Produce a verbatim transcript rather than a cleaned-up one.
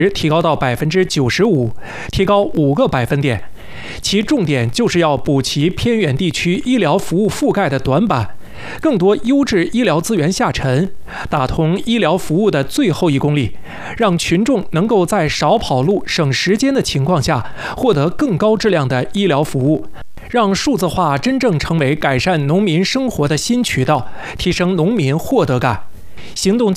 提高到百分之九十五，提高五个百分点。其重点就是要补齐偏远地区医疗服务覆盖的短板，更多优质医疗资源下沉，打通医疗服务的最后一公里，让群众能够在少跑路、省时间的情况下，获得更高质量的医疗服务。让数字化真正成为改善农民生活的新渠道，提升农民获得感。行动